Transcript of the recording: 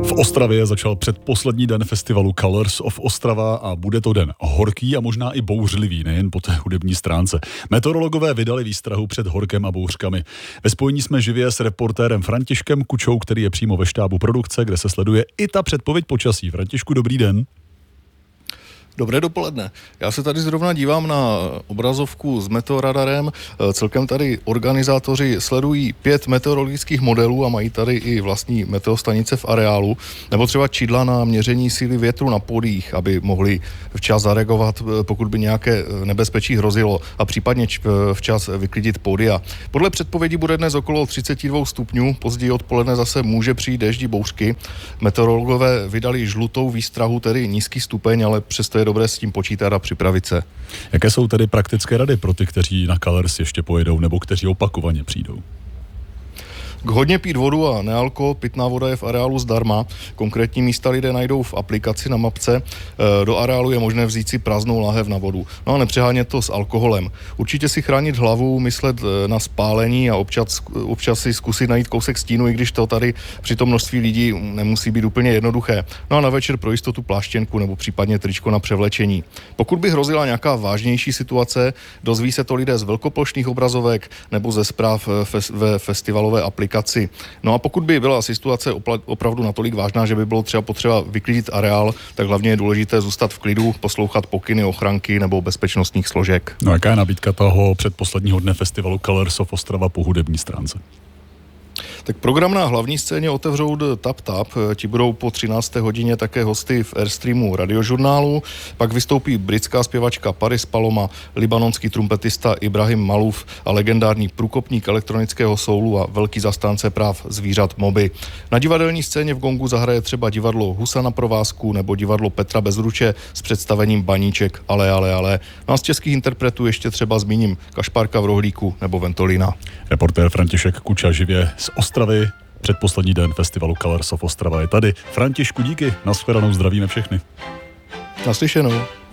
V Ostravě začal předposlední den festivalu Colors of Ostrava a bude to den horký a možná i bouřlivý, nejen po té hudební stránce. Meteorologové vydali výstrahu před horkem a bouřkami. Ve spojení jsme živě s reportérem Františkem Kučou, který je přímo ve štábu produkce, kde se sleduje i ta předpověď počasí. Františku, dobrý den. Dobré dopoledne. Já se tady zrovna dívám na obrazovku s meteoradarem. Celkem tady organizátoři sledují 5 meteorologických modelů a mají tady i vlastní meteostanice v areálu, nebo třeba čidla na měření síly větru na pódiích, aby mohli včas zareagovat, pokud by nějaké nebezpečí hrozilo, a případně včas vyklidit pódia. Podle předpovědi bude dnes okolo 32 stupňů, později odpoledne zase může přijít déšť i bouřky. Meteorologové vydali žlutou výstrahu, tedy nízký stupeň, ale přesto je dobré s tím počítat a připravit se. Jaké jsou tedy praktické rady pro ty, kteří na Colors ještě pojedou nebo kteří opakovaně přijdou? Hodně pít vodu a nealko, pitná voda je v areálu zdarma. Konkrétní místa lidé najdou v aplikaci na mapce. Do areálu je možné vzít si prázdnou lahev na vodu. No a nepřehánět to s alkoholem. Určitě si chránit hlavu, myslet na spálení a občas si zkusit najít kousek stínu, i když to tady při tom množství lidí nemusí být úplně jednoduché. No a na večer pro jistotu pláštěnku nebo případně tričko na převlečení. Pokud by hrozila nějaká vážnější situace, dozví se to lidé z velkoplošných obrazovek nebo ze zpráv ve festivalové aplikaci. No a pokud by byla situace opravdu natolik vážná, že by bylo třeba potřeba vyklidit areál, tak hlavně je důležité zůstat v klidu, poslouchat pokyny ochranky nebo bezpečnostních složek. No jaká je nabídka toho předposledního dne festivalu Colors of Ostrava po hudební stránce? Tak program na hlavní scéně otevřou The Tap Tap, ti budou po 13. hodině také hosty v Airstreamu radiožurnálu, pak vystoupí britská zpěvačka Paris Paloma, libanonský trumpetista Ibrahim Malouf a legendární průkopník elektronického soulu a velký zastánce práv zvířat Moby. Na divadelní scéně v Gongu zahraje třeba divadlo Husa na provázku nebo divadlo Petra Bezruče s představením Baníček Ale, ale, ale. No a z českých interpretů ještě třeba zmíním Kašpárka v rohlíku nebo Ventolina. Reportér František Kuča živě z Ostravy. Předposlední den festivalu Colors of Ostrava je tady. Františku, díky, nashledanou, zdravíme všechny. Naslyšenou.